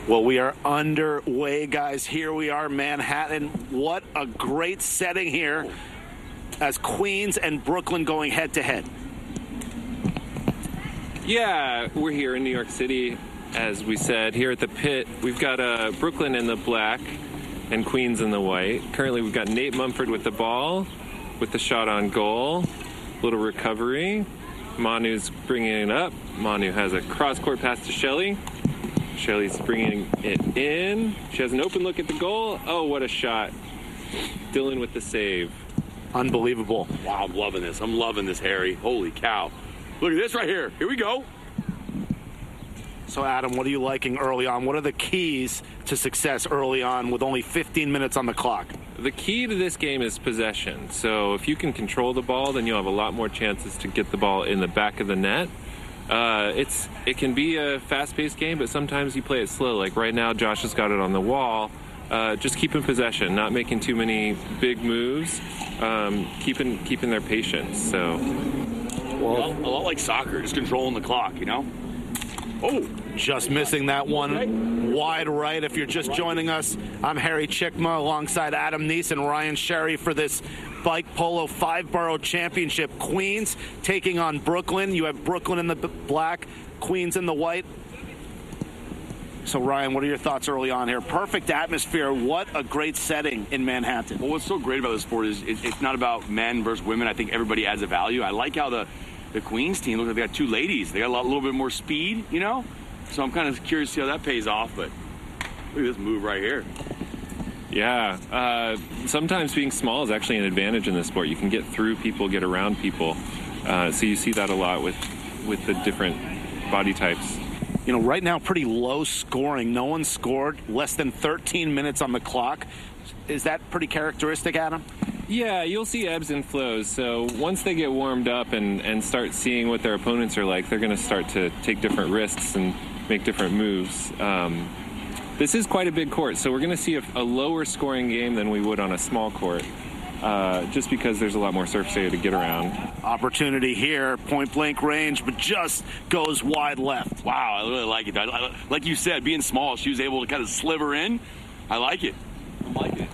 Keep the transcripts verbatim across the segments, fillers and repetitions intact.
Well, we are underway, guys. Here we are, Manhattan. What a great setting here as Queens and Brooklyn going head-to-head. Yeah, we're here in New York City, as we said, here at the pit. We've got uh, Brooklyn in the black and Queens in the white. Currently, we've got Nate Mumford with the ball, with the shot on goal. Little recovery. Manu's bringing it up. Manu has a cross-court pass to Shelly. Shelly's bringing it in. She has an open look at the goal. Oh, what a shot. Dylan with the save. Unbelievable. Wow, I'm loving this. I'm loving this, Harry. Holy cow. Look at this right here. Here we go. So, Adam, what are you liking early on? What are the keys to success early on with only fifteen minutes on the clock? The key to this game is possession. So if you can control the ball, then you'll have a lot more chances to get the ball in the back of the net. Uh, it's it can be a fast-paced game, but sometimes you play it slow. Like right now, Josh has got it on the wall. Uh, just keeping possession, not making too many big moves, um, keeping keeping their patience. So, well, a lot like soccer, just controlling the clock, you know. Oh, just missing that one wide right. If you're just joining us, I'm Harry Chickma alongside Adam Neese and Ryan Sherry for this Bike Polo five-borough championship. Queens taking on Brooklyn. You have Brooklyn in the black, Queens in the white. So, Ryan, what are your thoughts early on here? Perfect atmosphere. What a great setting in Manhattan. Well, what's so great about this sport is it's not about men versus women. I think everybody adds a value. I like how the The Queens team looks like they got two ladies. They got a lot, little bit more speed, you know? So I'm kind of curious to see how that pays off, but look at this move right here. Yeah. Uh, sometimes being small is actually an advantage in this sport. You can get through people, get around people. Uh, so you see that a lot with, with the different body types. You know, right now, pretty low scoring. No one scored. Less than thirteen minutes on the clock. Is that pretty characteristic, Adam? Yeah, you'll see ebbs and flows. So once they get warmed up and, and start seeing what their opponents are like, they're going to start to take different risks and make different moves. Um, this is quite a big court, so we're going to see a, a lower scoring game than we would on a small court, uh, just because there's a lot more surface area to get around. Opportunity here, point blank range, but just goes wide left. Wow, I really like it. I, I, like you said, being small, she was able to kind of sliver in. I like it. I like it.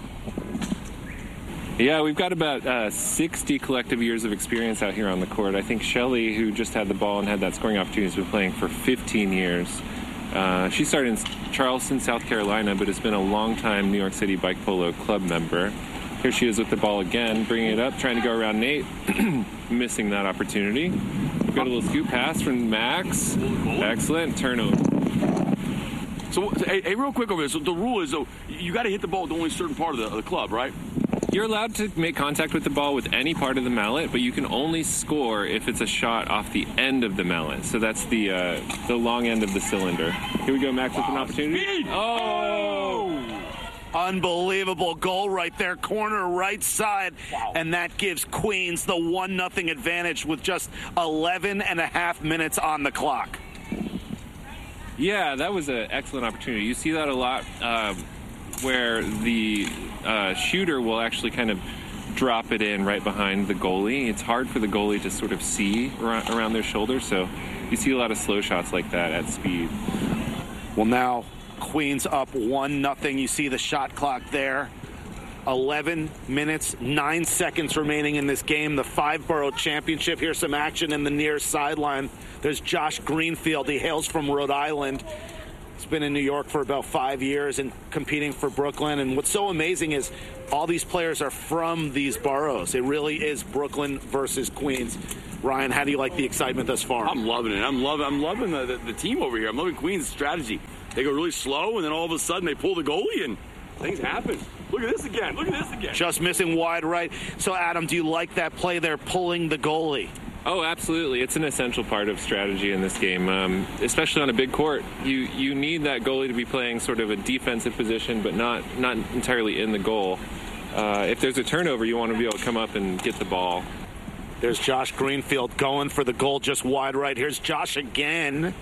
Yeah, we've got about uh, sixty collective years of experience out here on the court. I think Shelly, who just had the ball and had that scoring opportunity, has been playing for fifteen years. Uh, she started in Charleston, South Carolina, but has been a long-time New York City Bike Polo Club member. Here she is with the ball again, bringing it up, trying to go around Nate, missing that opportunity. We've got a little scoop pass from Max. Excellent turnover. So, hey, hey, real quick over this. So the rule is, though, you got to hit the ball with only a certain part of the, of the club, right? You're allowed to make contact with the ball with any part of the mallet, but you can only score if it's a shot off the end of the mallet. So that's the uh, the long end of the cylinder. Here we go, Max, wow. With an opportunity. Speed. Oh! Unbelievable goal right there, corner right side. Wow. And that gives Queens the one nothing advantage with just eleven and a half minutes on the clock. Yeah, that was an excellent opportunity. You see that a lot uh, where the uh, shooter will actually kind of drop it in right behind the goalie. It's hard for the goalie to sort of see around, around their shoulder, so you see a lot of slow shots like that at speed. Well, now Queens up one nothing. You see the shot clock there. eleven minutes, nine seconds remaining in this game. The five-borough championship. Here's some action in the near sideline. There's Josh Greenfield. He hails from Rhode Island. He's been in New York for about five years and competing for Brooklyn. And what's so amazing is all these players are from these boroughs. It really is Brooklyn versus Queens. Ryan, how do you like the excitement thus far? I'm loving it. I'm loving. I'm loving the, the, the team over here. I'm loving Queens' strategy. They go really slow, and then all of a sudden they pull the goalie, and things happen. Look at this again. Look at this again. Just missing wide right. So, Adam, do you like that play there, pulling the goalie? Oh, absolutely. It's an essential part of strategy in this game, um, especially on a big court. You you need that goalie to be playing sort of a defensive position, but not, not entirely in the goal. Uh, if there's a turnover, you want to be able to come up and get the ball. There's Josh Greenfield going for the goal just wide right. Here's Josh again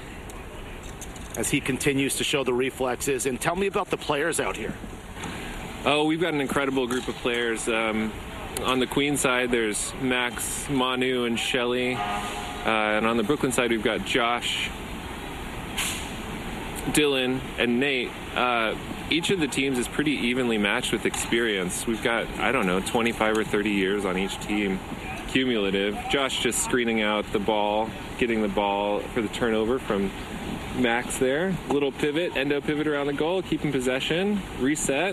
as he continues to show the reflexes. And tell me about the players out here. Oh, we've got an incredible group of players. Um, on the Queen side, there's Max, Manu, and Shelly. Uh, and on the Brooklyn side, we've got Josh, Dylan and Nate, uh, each of the teams is pretty evenly matched with experience. We've got, I don't know, twenty-five or thirty years on each team, cumulative. Josh just screening out the ball, getting the ball for the turnover from Max there. Little pivot, endo pivot around the goal, keeping possession, reset.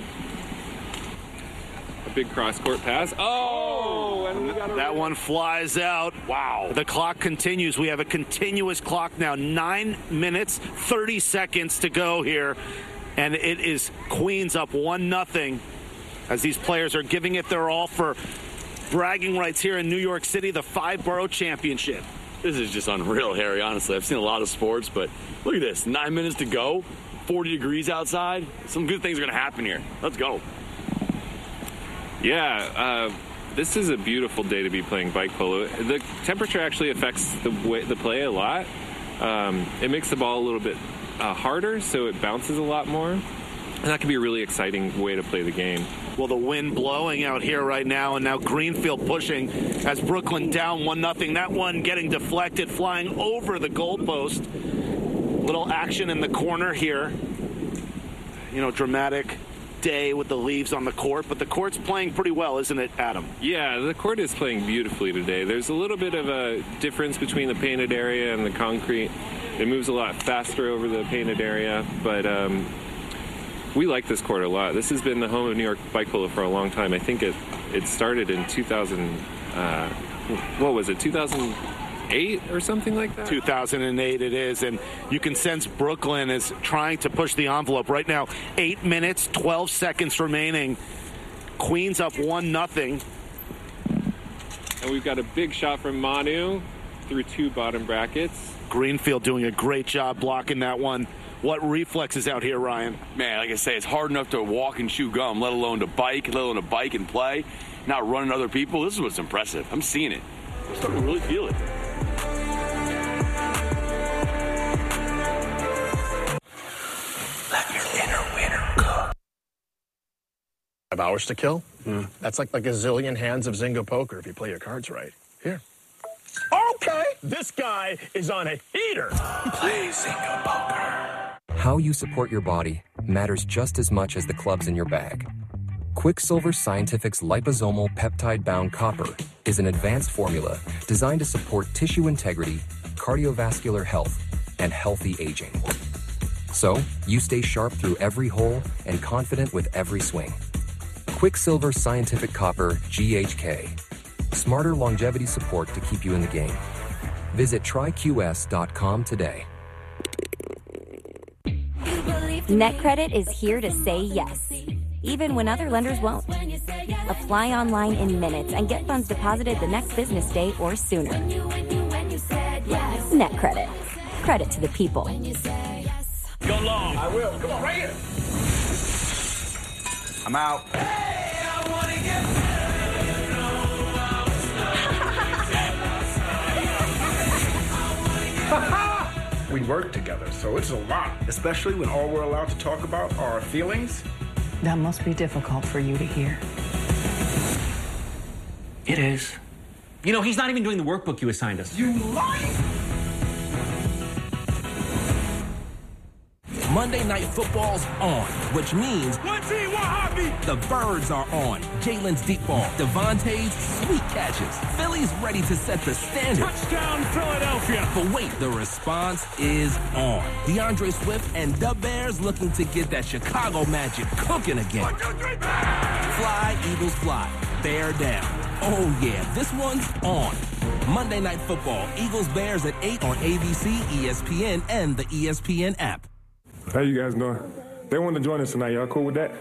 A big cross-court pass. Oh! And we got that one flies out. Wow. The clock continues. We have a continuous clock now. Nine minutes, thirty seconds to go here. And it is Queens up one nothing as these players are giving it their all for bragging rights here in New York City, the five-borough championship. This is just unreal, Harry, honestly. I've seen a lot of sports, but look at this. Nine minutes to go, forty degrees outside. Some good things are going to happen here. Let's go. Yeah, uh, this is a beautiful day to be playing bike polo. The temperature actually affects the way, the play a lot. Um, it makes the ball a little bit uh, harder, so it bounces a lot more. And that can be a really exciting way to play the game. Well, the wind blowing out here right now, and now Greenfield pushing as Brooklyn down one nothing. That one getting deflected, flying over the goalpost. Little action in the corner here. You know, dramatic day with the leaves on the court, but the court's playing pretty well, isn't it, Adam? Yeah, the court is playing beautifully today. There's a little bit of a difference between the painted area and the concrete. It moves a lot faster over the painted area, but um, we like this court a lot. This has been the home of New York bike polo for a long time. I think it it started in two thousand. Uh, what was it? two thousand eight or something like that. two thousand eight it is, and you can sense Brooklyn is trying to push the envelope right now. Eight minutes, twelve seconds remaining. Queens up one nothing. And we've got a big shot from Manu through two bottom brackets. Greenfield doing a great job blocking that one. What reflexes out here, Ryan? Man, like I say, it's hard enough to walk and chew gum, let alone to bike, let alone to bike and play. Not running other people. This is what's impressive. I'm seeing it. I'm starting to really feel it. Let your inner winner cook. Five hours to kill? Mm. That's like, like a zillion hands of Zynga poker if you play your cards right. Here. Okay, this guy is on a heater. Play Zynga poker. How you support your body matters just as much as the clubs in your bag. Quicksilver Scientific's liposomal peptide-bound copper is an advanced formula designed to support tissue integrity, cardiovascular health, and healthy aging. So, you stay sharp through every hole and confident with every swing. Quicksilver Scientific Copper G H K. Smarter longevity support to keep you in the game. Visit try Q S dot com today. NetCredit is here to say yes, even when other lenders won't. Apply online in minutes and get funds deposited the next business day or sooner. NetCredit. Credit to the people. Go long. I will. Come on, right here. I'm out. Hey, I want to get we work together, so it's a lot, especially when all we're allowed to talk about are our feelings. That must be difficult for you to hear. It is. You know, he's not even doing the workbook you assigned us. You lying? Monday Night Football's on, which means the birds are on. Jalen's deep ball, Devontae's sweet catches. Philly's ready to set the standard. Touchdown, Philadelphia. But wait, the response is on. DeAndre Swift and the Bears looking to get that Chicago magic cooking again. One, two, three, fly, Eagles fly. Bear down. Oh yeah, this one's on. Monday Night Football, Eagles Bears at eight on A B C, E S P N, and the E S P N app. How you guys doing? They want to join us tonight. Y'all cool with that?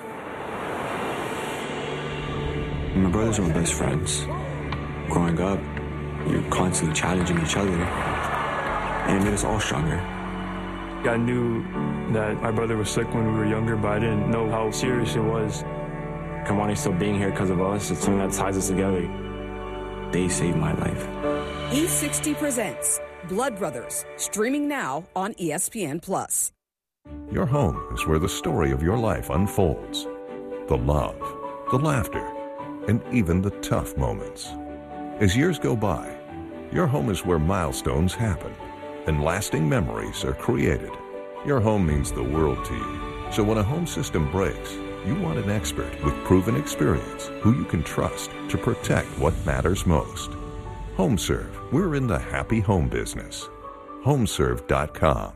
My brothers are my best friends. Growing up, you're constantly challenging each other, and it made us all stronger. I knew that my brother was sick when we were younger, but I didn't know how serious it was. Kamani still being here because of us, it's something that ties us together. They saved my life. E sixty presents Blood Brothers, streaming now on E S P N plus. Your home is where the story of your life unfolds. The love, the laughter, and even the tough moments. As years go by, your home is where milestones happen and lasting memories are created. Your home means the world to you. So when a home system breaks, you want an expert with proven experience who you can trust to protect what matters most. HomeServe, we're in the happy home business. home serve dot com.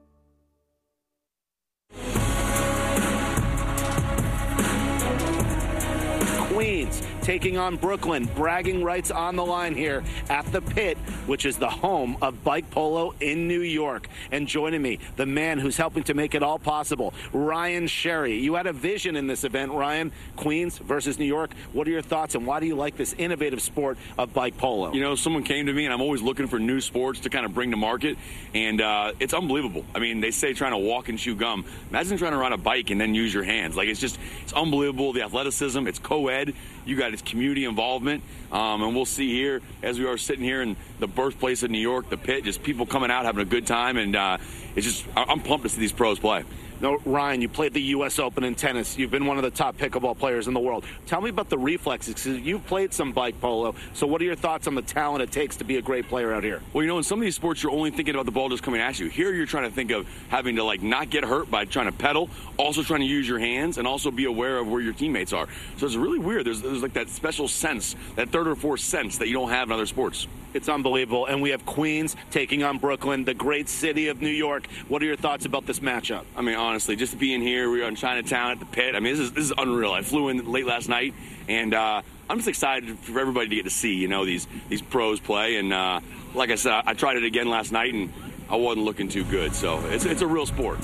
Queens taking on Brooklyn. Bragging rights on the line here at the Pit, which is the home of bike polo in New York. And joining me, the man who's helping to make it all possible, Ryan Sherry. You had a vision in this event, Ryan. Queens versus New York. What are your thoughts, and why do you like this innovative sport of bike polo? You know, someone came to me, and I'm always looking for new sports to kind of bring to market, and uh, it's unbelievable. I mean, they say trying to walk and chew gum. Imagine trying to ride a bike and then use your hands. Like, it's just, it's unbelievable. The athleticism, it's co-ed. You got its community involvement, um, and we'll see here as we are sitting here in the birthplace of New York, the Pit, just people coming out having a good time, and uh, it's just, I'm pumped to see these pros play. No, Ryan, you played the U S Open in tennis. You've been one of the top pickleball players in the world. Tell me about the reflexes, because you've played some bike polo. So what are your thoughts on the talent it takes to be a great player out here? Well, you know, in some of these sports, you're only thinking about the ball just coming at you. Here, you're trying to think of having to, like, not get hurt by trying to pedal, also trying to use your hands, and also be aware of where your teammates are. So it's really weird. There's, there's like that special sense, that third or fourth sense that you don't have in other sports. It's unbelievable. And we have Queens taking on Brooklyn, the great city of New York. What are your thoughts about this matchup? I mean, honestly, just being here, we are in Chinatown at the Pit. I mean, this is this is unreal. I flew in late last night, and uh, I'm just excited for everybody to get to see, you know, these these pros play. And uh, like I said, I tried it again last night, and I wasn't looking too good. So it's it's a real sport.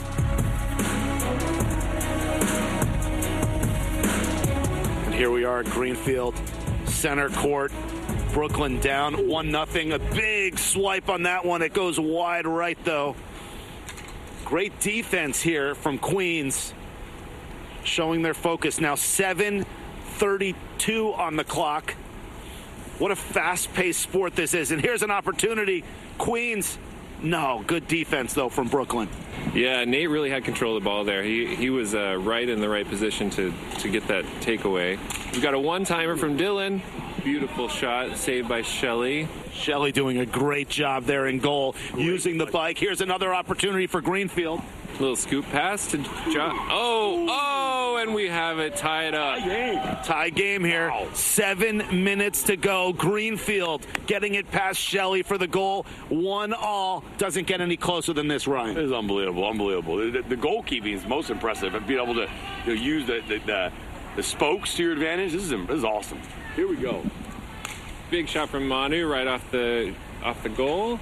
And here we are at Greenfield Center Court. Brooklyn down one nothing. A big swipe on that one. It goes wide right, though. Great defense here from Queens, showing their focus. Now seven thirty-two on the clock. What a fast-paced sport this is. And here's an opportunity. Queens, no, good defense, though, from Brooklyn. Yeah, Nate really had control of the ball there. He he was uh, right in the right position to, to get that takeaway. We've got a one-timer from Dylan. Beautiful shot, saved by Shelly. Shelly doing a great job there in goal, using the bike. Here's another opportunity for Greenfield. Little scoop pass to John. Oh, oh, and we have it tied up. Tie game here. Wow. Seven minutes to go. Greenfield getting it past Shelly for the goal. One all. Doesn't get any closer than this, Ryan. It is unbelievable, unbelievable. The, the goalkeeping is most impressive. And being able to you know, use the, the, the, the spokes to your advantage, this is, this is awesome. Here we go. Big shot from Manu right off the off the goal.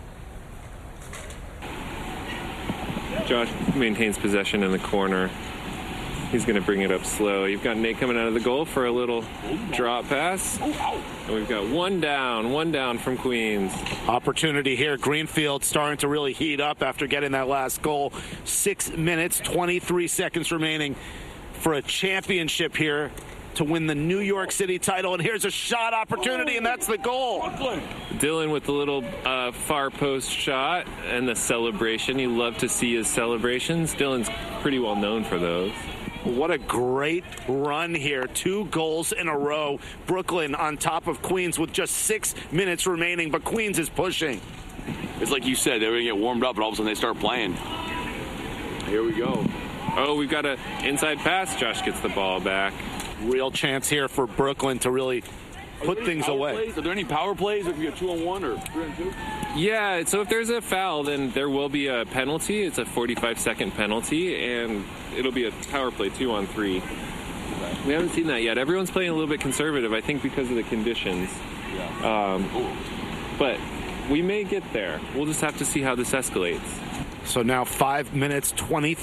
Josh maintains possession in the corner. He's going to bring it up slow. You've got Nate coming out of the goal for a little drop pass. And we've got one down, one down from Queens. Opportunity here. Greenfield starting to really heat up after getting that last goal. Six minutes, twenty-three seconds remaining for a championship here to win the New York City title. And here's a shot opportunity, and that's the goal. Dylan with the little uh, far post shot and the celebration. You love to see his celebrations. Dylan's pretty well known for those. What a great run here. Two goals in a row. Brooklyn on top of Queens with just six minutes remaining, but Queens is pushing. It's like you said, they're going to get warmed up, and all of a sudden they start playing. Here we go. Oh, we've got an inside pass. Josh gets the ball back. Real chance here for Brooklyn to really put things away. Plays? Are there any power plays if you get two on one or three on two? Yeah, so if there's a foul, then there will be a penalty. It's a forty-five second penalty, and it'll be a power play two on three. We haven't seen that yet. Everyone's playing a little bit conservative, I think, because of the conditions. Yeah. Um, but we may get there. We'll just have to see how this escalates. So now five minutes, twenty